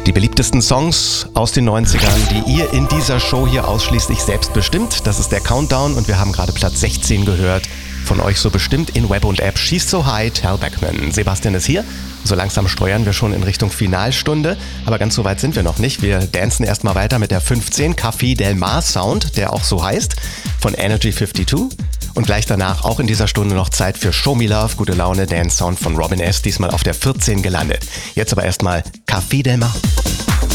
Die beliebtesten Songs aus den 90ern, die ihr in dieser Show hier ausschließlich selbst bestimmt. Das ist der Countdown und wir haben gerade Platz 16 gehört. Von euch so bestimmt in Web und App. She's So High, Tal Beckman. Sebastian ist hier. So langsam steuern wir schon in Richtung Finalstunde. Aber ganz so weit sind wir noch nicht. Wir dancen erstmal weiter mit der 15 Café Del Mar Sound, der auch so heißt, von Energy 52. Und gleich danach auch in dieser Stunde noch Zeit für Show Me Love, gute Laune, Dance Sound von Robin S. Diesmal auf der 14 gelandet. Jetzt aber erstmal Café Del Mar.